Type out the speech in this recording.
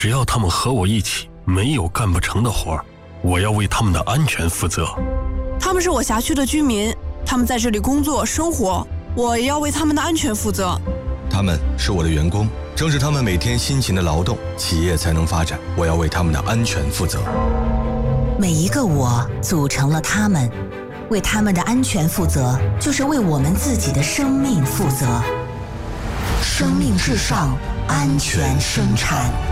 只要他们和我一起，没有干不成的活儿，我要为他们的安全负责。 他们是我辖区的居民，他们在这里工作生活，我也要为他们的安全负责。 他们是我的员工，正是他们每天辛勤的劳动，企业才能发展，我要为他们的安全负责。 每一个我组成了他们，为他们的安全负责，就是为我们自己的生命负责。生命至上，安全生产。